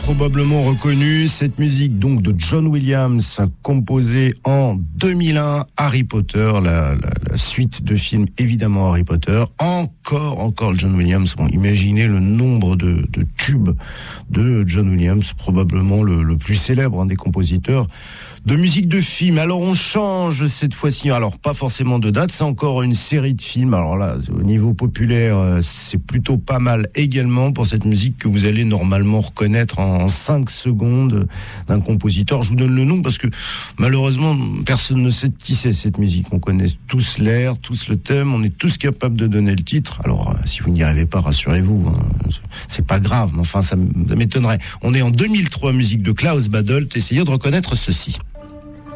probablement reconnu cette musique donc de John Williams, composée en 2001, Harry Potter, la suite de films évidemment Harry Potter. Encore John Williams. Bon, imaginez le nombre de tubes de John Williams, probablement le plus célèbre, des compositeurs de musique de film. Alors on change cette fois-ci, alors pas forcément de date, c'est encore une série de films. Alors là, au niveau populaire, c'est plutôt pas mal également pour cette musique que vous allez normalement reconnaître en 5 secondes d'un compositeur. Je vous donne le nom parce que malheureusement personne ne sait de qui c'est cette musique. On connaît tous l'air, tous le thème, on est tous capables de donner le titre. Alors si vous n'y arrivez pas, rassurez-vous, c'est pas grave, mais enfin ça m'étonnerait. On est en 2003, musique de Klaus Badelt, essayez de reconnaître ceci.